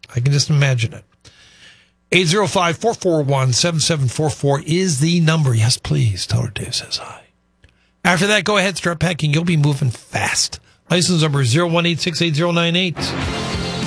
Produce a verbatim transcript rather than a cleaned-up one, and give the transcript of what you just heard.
I can just imagine it. eight oh five, four four one, seven seven four four is the number. Yes, please. Tell her Dave says hi. After that, go ahead, start packing. You'll be moving fast. License number zero one eight six eight zero nine eight.